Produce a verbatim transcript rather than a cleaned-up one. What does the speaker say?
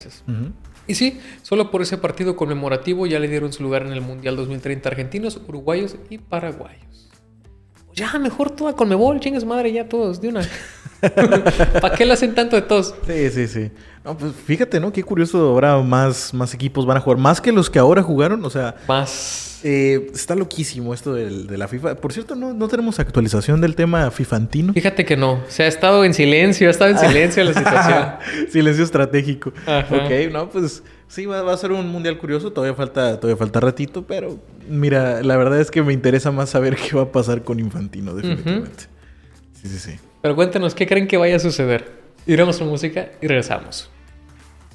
Uh-huh. Y sí, solo por ese partido conmemorativo ya le dieron su lugar en el Mundial dos mil treinta a argentinos, uruguayos y paraguayos. Ya, mejor toda Conmebol, chingas madre, ya todos, de una. ¿Para qué le hacen tanto de todos? Sí, sí, sí. No, pues fíjate, ¿no? Qué curioso, ahora más, más equipos van a jugar. Más que los que ahora jugaron, o sea... Más... Eh, está loquísimo esto del, de la FIFA. Por cierto, no, no tenemos actualización del tema fifantino. Fíjate que no. Se ha estado en silencio, ha estado en silencio la situación. Silencio estratégico. Ajá. Ok, no, pues sí, va, va a ser un mundial curioso. Todavía falta, todavía falta ratito, pero mira, la verdad es que me interesa más saber qué va a pasar con Infantino, definitivamente. Uh-huh. Sí, sí, sí. Pero cuéntanos, ¿qué creen que vaya a suceder? Iremos a música y regresamos.